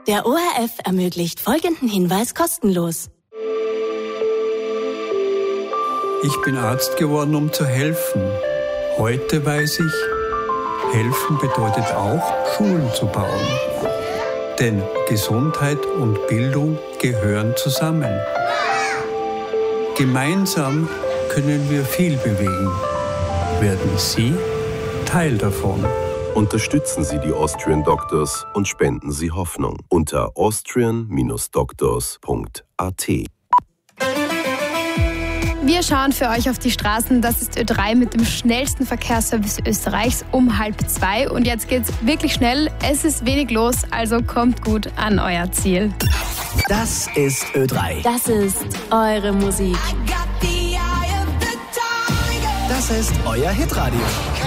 Der ORF ermöglicht folgenden Hinweis kostenlos. Ich bin Arzt geworden, um zu helfen. Heute weiß ich, helfen bedeutet auch, Schulen zu bauen. Denn Gesundheit und Bildung gehören zusammen. Gemeinsam können wir viel bewegen. Werden Sie Teil davon? Unterstützen Sie die Austrian Doctors und spenden Sie Hoffnung unter austrian-doctors.at. Wir schauen für euch auf die Straßen. Das ist Ö3 mit dem schnellsten Verkehrsservice Österreichs um 1:30. Und jetzt geht's wirklich schnell. Es ist wenig los, also kommt gut an euer Ziel. Das ist Ö3. Das ist eure Musik. Das ist euer Hitradio.